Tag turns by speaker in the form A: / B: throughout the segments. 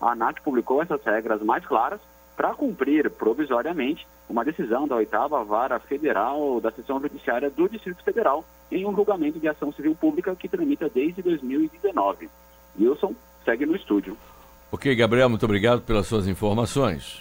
A: a ANAC publicou essas regras mais claras para cumprir provisoriamente uma decisão da 8ª Vara Federal da Seção Judiciária do Distrito Federal em um julgamento de ação civil pública que tramita desde 2019. Wilson, segue no estúdio.
B: Ok, Gabriel, muito obrigado pelas suas informações.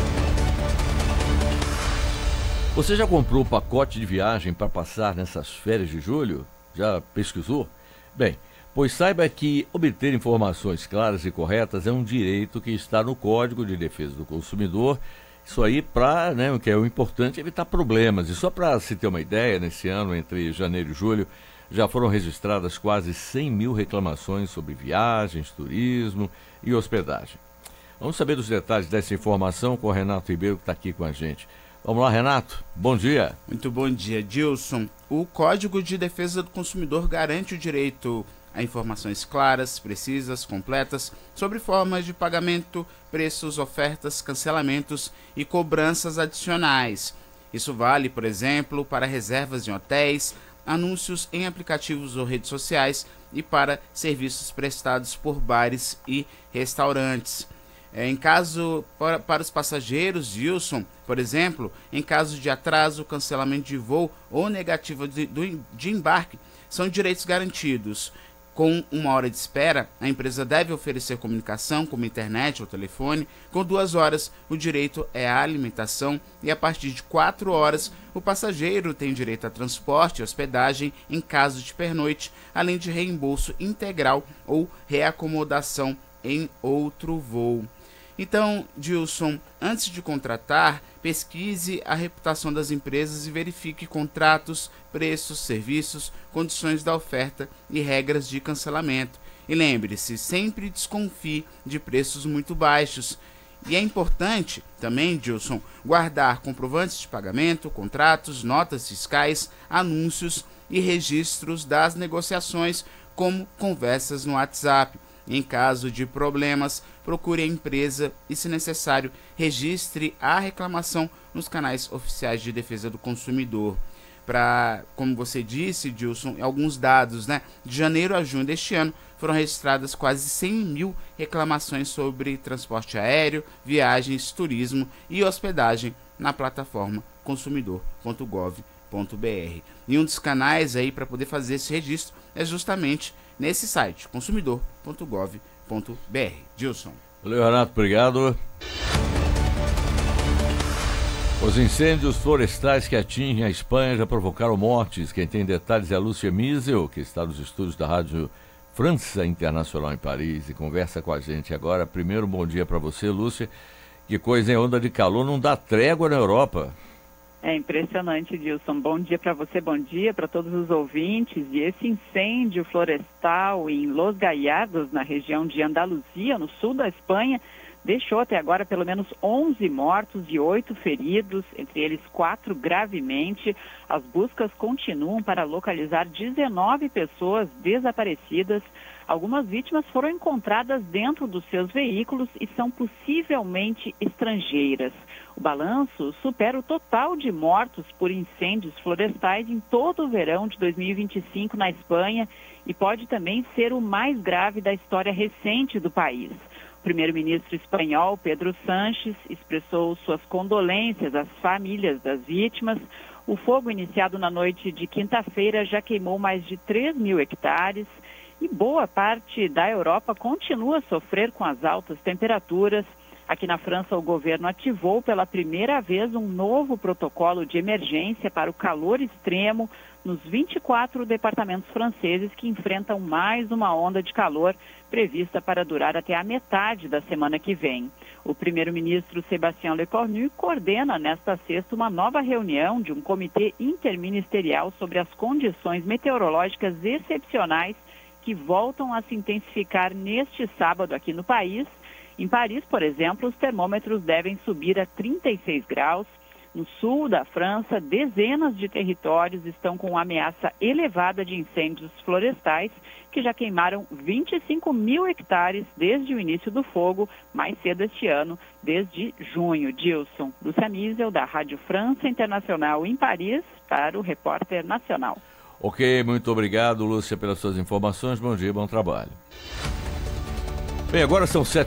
B: Você já comprou o pacote de viagem para passar nessas férias de julho? Já pesquisou? Bem, pois saiba que obter informações claras e corretas é um direito que está no Código de Defesa do Consumidor. Isso aí para, o que é o importante, evitar problemas. E só para se ter uma ideia, nesse ano, entre janeiro e julho, já foram registradas quase 100 mil reclamações sobre viagens, turismo e hospedagem. Vamos saber dos detalhes dessa informação com o Renato Ribeiro, que está aqui com a gente. Vamos lá, Renato. Bom dia.
C: Muito bom dia, Dilson. O Código de Defesa do Consumidor garante o direito a informações claras, precisas, completas sobre formas de pagamento, preços, ofertas, cancelamentos e cobranças adicionais. Isso vale, por exemplo, para reservas em hotéis, anúncios em aplicativos ou redes sociais e para serviços prestados por bares e restaurantes. Para os passageiros, Wilson, por exemplo, em caso de atraso, cancelamento de voo ou negativa de embarque, são direitos garantidos. Com 1 hora de espera, a empresa deve oferecer comunicação, como internet ou telefone. Com 2 horas, o direito é à alimentação e a partir de 4 horas, o passageiro tem direito a transporte e hospedagem em caso de pernoite, além de reembolso integral ou reacomodação em outro voo. Então, Dilson, antes de contratar, pesquise a reputação das empresas e verifique contratos, preços, serviços, condições da oferta e regras de cancelamento. E lembre-se, sempre desconfie de preços muito baixos. E é importante também, Dilson, guardar comprovantes de pagamento, contratos, notas fiscais, anúncios e registros das negociações, como conversas no WhatsApp. Em caso de problemas, procure a empresa e, se necessário, registre a reclamação nos canais oficiais de defesa do consumidor. Como você disse, Dilson, alguns dados, de janeiro a junho deste ano, foram registradas quase 100 mil reclamações sobre transporte aéreo, viagens, turismo e hospedagem na plataforma consumidor.gov.br. E um dos canais aí para poder fazer esse registro é justamente nesse site, consumidor.gov.br. Dilson.
B: Valeu, Renato, obrigado. Os incêndios florestais que atingem a Espanha já provocaram mortes. Quem tem detalhes é a Lúcia Miesel, que está nos estúdios da Rádio França Internacional em Paris e conversa com a gente agora. Primeiro, bom dia para você, Lúcia. Que coisa, em onda de calor, não dá trégua na Europa.
D: É impressionante, Dilson. Bom dia para você, bom dia para todos os ouvintes. E esse incêndio florestal em Los Gallardos, na região de Andaluzia, no sul da Espanha, deixou até agora pelo menos 11 mortos e 8 feridos, entre eles 4 gravemente. As buscas continuam para localizar 19 pessoas desaparecidas. Algumas vítimas foram encontradas dentro dos seus veículos e são possivelmente estrangeiras. O balanço supera o total de mortos por incêndios florestais em todo o verão de 2025 na Espanha e pode também ser o mais grave da história recente do país. O primeiro-ministro espanhol, Pedro Sánchez, expressou suas condolências às famílias das vítimas. O fogo iniciado na noite de quinta-feira já queimou mais de 3 mil hectares. E boa parte da Europa continua a sofrer com as altas temperaturas. Aqui na França, o governo ativou pela primeira vez um novo protocolo de emergência para o calor extremo nos 24 departamentos franceses que enfrentam mais uma onda de calor prevista para durar até a metade da semana que vem. O primeiro-ministro Sébastien Lecornu coordena nesta sexta uma nova reunião de um comitê interministerial sobre as condições meteorológicas excepcionais que voltam a se intensificar neste sábado aqui no país. Em Paris, por exemplo, os termômetros devem subir a 36 graus. No sul da França, dezenas de territórios estão com ameaça elevada de incêndios florestais, que já queimaram 25 mil hectares desde o início do fogo, mais cedo este ano, desde junho. Dilson, Lúcia Miesel, da Rádio França Internacional em Paris, para o Repórter Nacional.
B: Ok, muito obrigado, Lúcia, pelas suas informações. Bom dia, bom trabalho. Bem, agora são 7